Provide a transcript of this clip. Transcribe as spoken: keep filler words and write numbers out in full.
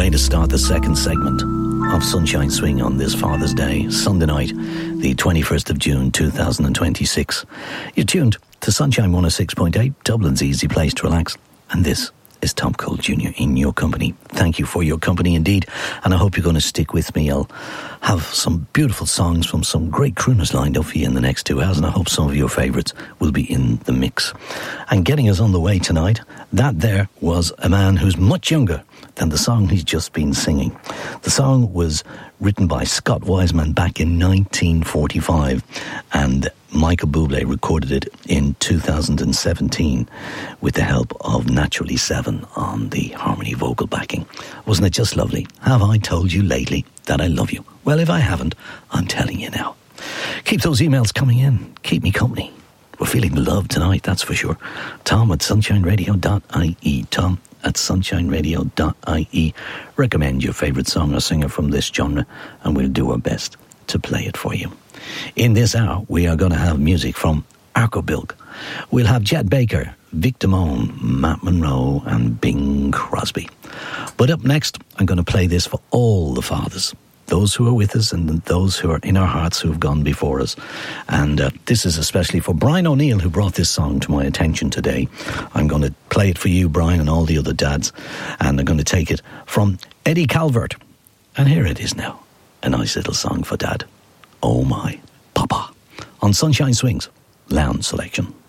way to start the second segment of Sunshine Swing on this Father's Day, Sunday night, the twenty-first of June two thousand twenty-six. You're tuned to Sunshine one oh six point eight, Dublin's easy place to relax, and this is Tom Cole Junior in your company. Thank you for your company indeed, and I hope you're going to stick with me. I'll have some beautiful songs from some great crooners lined up for you in the next two hours, and I hope some of your favourites will be in the mix. And getting us on the way tonight, that there was a man who's much younger than the song he's just been singing. The song was written by Scott Wiseman back in nineteen forty-five, and Michael Bublé recorded it in two thousand seventeen with the help of Naturally Seven on the harmony vocal backing. Wasn't it just lovely? Have I told you lately that I love you? Well, if I haven't, I'm telling you now. Keep those emails coming in. Keep me company. We're feeling the love tonight, that's for sure. Tom at sunshine radio dot I E. Tom at sunshine radio dot I E. Recommend your favourite song or singer from this genre, and we'll do our best to play it for you. In this hour, we are going to have music from Arco Bilk. We'll have Chet Baker, Vic Damone, Matt Monro, and Bing Crosby. But up next, I'm going to play this for all the fathers, those who are with us and those who are in our hearts who have gone before us. And uh, this is especially for Brian O'Neill, who brought this song to my attention today. I'm going to play it for you, Brian, and all the other dads. And I'm going to take it from Eddie Calvert. And here it is now, a nice little song for Dad. Oh My Papa, on Sunshine Swings Lounge Selection.